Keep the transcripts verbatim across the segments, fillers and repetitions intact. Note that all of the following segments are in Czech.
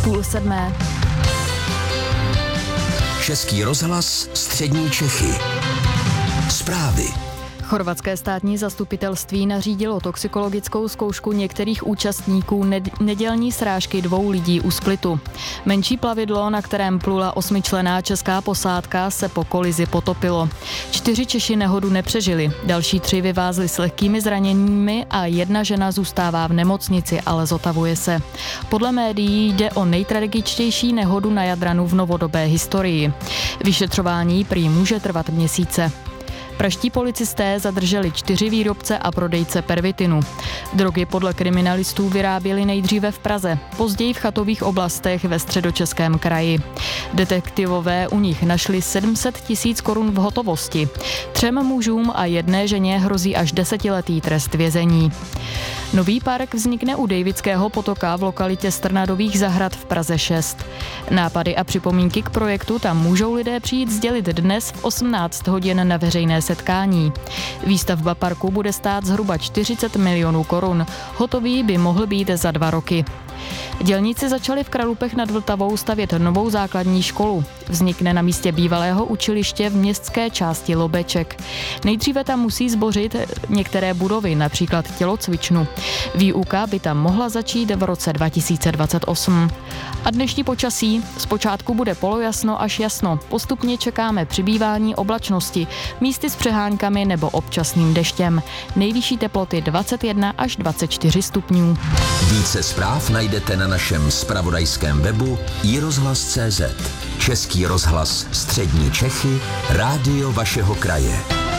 Půl sedmé. Český rozhlas Střední Čechy. Zprávy. Chorvatské státní zastupitelství nařídilo toxikologickou zkoušku některých účastníků nedělní srážky dvou lidí u Splitu. Menší plavidlo, na kterém plula osmičlenná česká posádka, se po kolizi potopilo. Čtyři Češi nehodu nepřežili, další tři vyvázli s lehkými zraněními a jedna žena zůstává v nemocnici, ale zotavuje se. Podle médií jde o nejtragičtější nehodu na Jadranu v novodobé historii. Vyšetřování prý může trvat měsíce. Pražští policisté zadrželi čtyři výrobce a prodejce pervitinu. Drogy podle kriminalistů vyráběli nejdříve v Praze, později v chatových oblastech ve Středočeském kraji. Detektivové u nich našli sedm set tisíc korun v hotovosti. Třem mužům a jedné ženě hrozí až desetiletý trest vězení. Nový park vznikne u Dejvického potoka v lokalitě Strnadových zahrad v Praze šest. Nápady a připomínky k projektu tam můžou lidé přijít sdělit dnes v osmnáct hodin na veřejné setkání. Výstavba parku bude stát zhruba čtyřicet milionů korun. Hotový by mohl být za dva roky. Dělníci začali v Kralupech nad Vltavou stavět novou základní školu. Vznikne na místě bývalého učiliště v městské části Lobeček. Nejdříve tam musí zbořit některé budovy, například tělocvičnu. Výuka by tam mohla začít v roce dva tisíce dvacet osm. A dnešní počasí: zpočátku bude polojasno až jasno. Postupně čekáme přibývání oblačnosti, místy s přeháňkami nebo občasným deštěm. Nejvyšší teploty dvacet jedna až dvacet čtyři stupňů. Více zpráv najdete na našem zpravodajském webu i rozhlas tečka cé zet. Český rozhlas Střední Čechy, rádio vašeho kraje.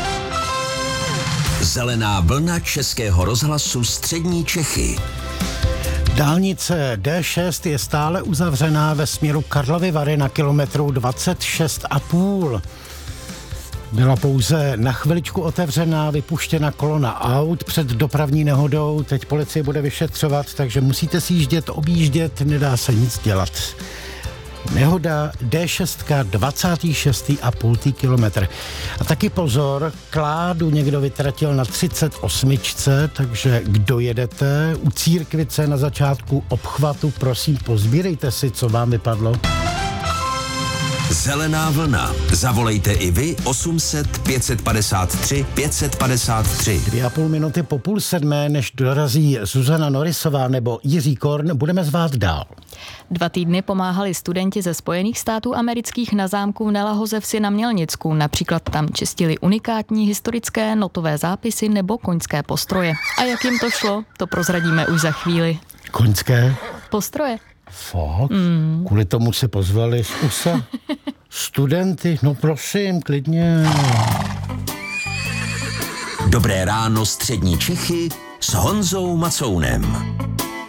Zelená vlna Českého rozhlasu Střední Čechy. Dálnice D šest je stále uzavřená ve směru Karlovy Vary na kilometru dvacet šest a půl. Byla pouze na chviličku otevřená, vypuštěna kolona aut před dopravní nehodou. Teď policie bude vyšetřovat, takže musíte sjíždět, objíždět, nedá se nic dělat. Nehoda D šest, dvacet šest a půl kilometr. A taky pozor, kládu někdo vytratil na třicet osm, takže kdo jedete u Církvice na začátku obchvatu, prosím, pozbírejte si, co vám vypadlo. Zelená vlna. Zavolejte i vy osm set pět set padesát tři pět set padesát tři. Dvě a půl minuty po půl sedmé, než dorazí Zuzana Norisová nebo Jiří Korn, budeme zvát dál. Dva týdny pomáhali studenti ze Spojených států amerických na zámku v Nelahoze vsi na Mělnicku. Například tam čistili unikátní historické notové zápisy nebo koňské postroje. A jak jim to šlo, to prozradíme už za chvíli. Koňské? Postroje. Fakt? Mm. Kvůli tomu se pozvali z U S A studenty? No prosím, klidně. Dobré ráno Střední Čechy s Honzou Macounem.